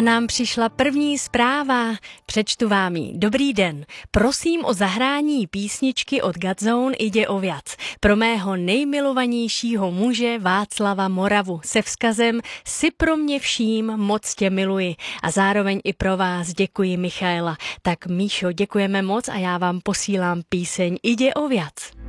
A nám přišla první zpráva. Přečtu vám ji. Dobrý den. Prosím o zahrání písničky od Godzone Jde o viac. Pro mého nejmilovanějšího muže Václava Moravu se vzkazem si pro mě vším moc tě miluji. A zároveň i pro vás děkuji, Michaela. Tak Míšo, děkujeme moc a já vám posílám píseň Jde o viac.